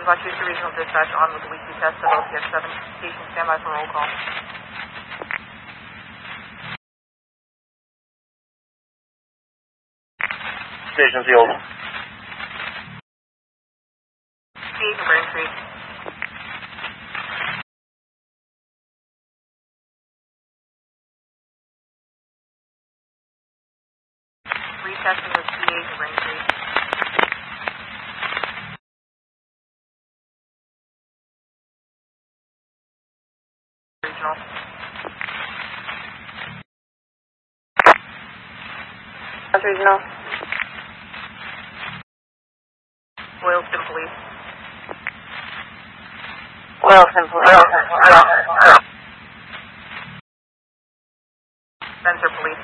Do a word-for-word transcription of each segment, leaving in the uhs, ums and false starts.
Westchester Regional Dispatch on with the weekly test of L P S seven. Station standby for roll call. Station field. Station Braintree. Retesting with P A to Braintree. Regional. That's regional. Boylston Police. Wilson Police. Spencer Police.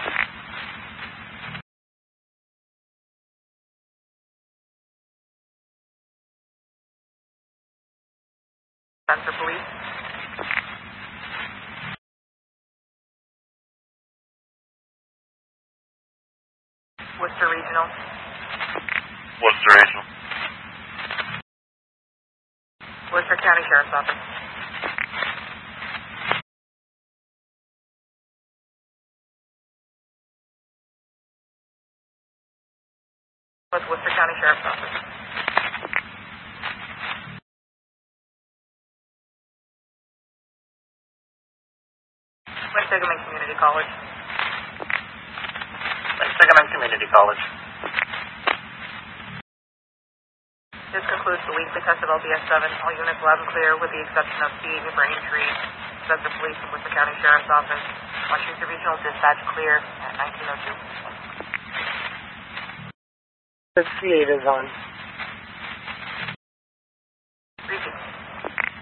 Spencer Police. Worcester Regional. Worcester Regional. Worcester County Sheriff's Office. With Worcester County Sheriff's Office. West Sangamon Community College. West Sangamon Community College. This concludes the weekly test of L B S seven. All units loud and clear with the exception of C eight Braintree, Spencer Police, and Worcester County Sheriff's Office. Westchester Regional Dispatch clear at nineteen oh two. The C eight is on.